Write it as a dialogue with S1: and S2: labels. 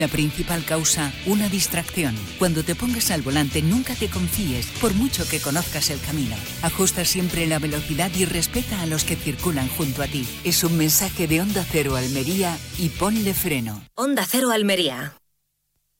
S1: La principal causa, una distracción. Cuando te pongas al volante, nunca te confíes, por mucho que conozcas el camino. Ajusta siempre la velocidad y respeta a los que circulan junto a ti. Es un mensaje de Onda Cero Almería y ponle freno.
S2: Onda Cero Almería.